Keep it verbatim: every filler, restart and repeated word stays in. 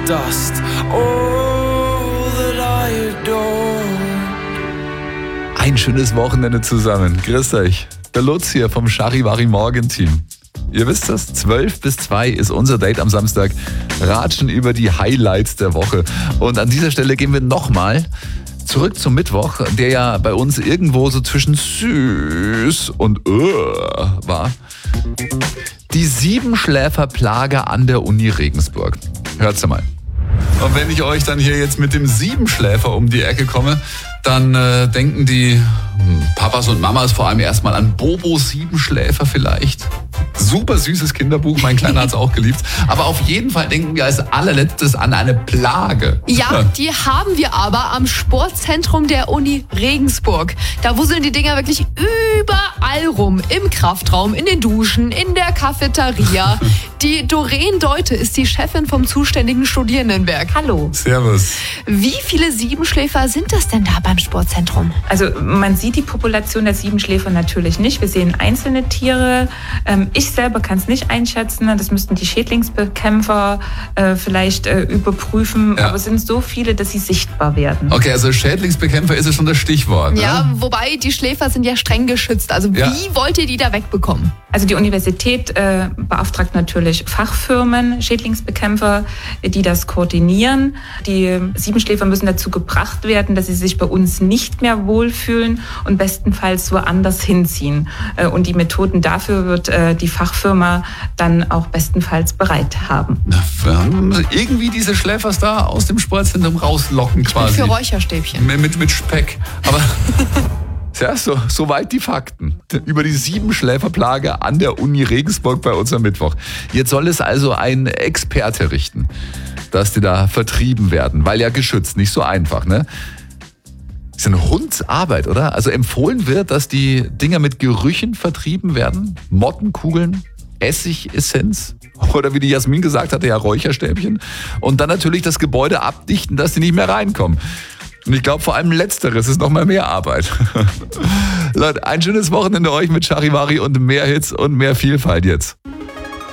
dust, all that I adore. Ein schönes Wochenende zusammen. Grüßt euch. Der Lutz hier vom Charivari Morgenteam. Ihr wisst das, zwölf bis zwei ist unser Date am Samstag. Ratschen über die Highlights der Woche. Und an dieser Stelle gehen wir nochmal zurück zum Mittwoch, der ja bei uns irgendwo so zwischen süß und uh, war. Die Siebenschläferplage an der Uni Regensburg. Hört's mal. Und wenn ich euch dann hier jetzt mit dem Siebenschläfer um die Ecke komme, dann äh, denken die hm, Papas und Mamas vor allem erstmal an Bobo Siebenschläfer vielleicht. Super süßes Kinderbuch, mein Kleiner hat es auch geliebt. Aber auf jeden Fall denken wir als allerletztes an eine Plage. Ja, die haben wir aber am Sportzentrum der Uni Regensburg. Da wuseln die Dinger wirklich überall rum. Im Kraftraum, in den Duschen, in der Cafeteria. Die Doreen Deute ist die Chefin vom zuständigen Studierendenwerk. Hallo. Servus. Wie viele Siebenschläfer sind das denn da beim Sportzentrum? Also man sieht die Population der Siebenschläfer natürlich nicht. Wir sehen einzelne Tiere. Ich selber kann es nicht einschätzen. Das müssten die Schädlingsbekämpfer äh, vielleicht äh, überprüfen. Ja. Aber es sind so viele, dass sie sichtbar werden. Okay, also Schädlingsbekämpfer ist ja schon das Stichwort. Ja, ne? wobei die Schläfer sind ja streng geschützt. Also Ja. wie wollt ihr die da wegbekommen? Also die Universität äh, beauftragt natürlich Fachfirmen, Schädlingsbekämpfer, die das koordinieren. Die Siebenschläfer müssen dazu gebracht werden, dass sie sich bei uns nicht mehr wohlfühlen und bestenfalls woanders hinziehen. Äh, und die Methoden dafür wird äh, die Fachfirma dann auch bestenfalls bereit haben. Na, irgendwie diese Schläfers da aus dem Sportzentrum rauslocken quasi. Für Räucherstäbchen. Mit, mit, mit Speck. Aber ja, so, soweit die Fakten über die Siebenschläferplage an der Uni Regensburg bei uns am Mittwoch. Jetzt soll es also ein Experte richten, dass die da vertrieben werden, weil ja geschützt, nicht so einfach, ne? Das ist eine Hundsarbeit, oder? Also empfohlen wird, dass die Dinger mit Gerüchen vertrieben werden. Mottenkugeln, Essigessenz oder wie die Jasmin gesagt hatte, ja Räucherstäbchen. Und dann natürlich das Gebäude abdichten, dass die nicht mehr reinkommen. Und ich glaube, vor allem Letzteres ist noch mal mehr Arbeit. Leute, ein schönes Wochenende euch mit Charivari und mehr Hits und mehr Vielfalt jetzt.